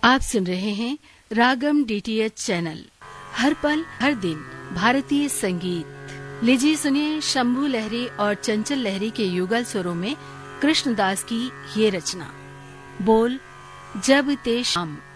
आप सुन रहे हैं रागम डीटीएच चैनल। हर पल हर दिन भारतीय संगीत। लीजिए सुनिए शंभू लहरी और चंचल लहरी के युगल स्वरों में कृष्णदास की ये रचना। बोल जब ते शाम।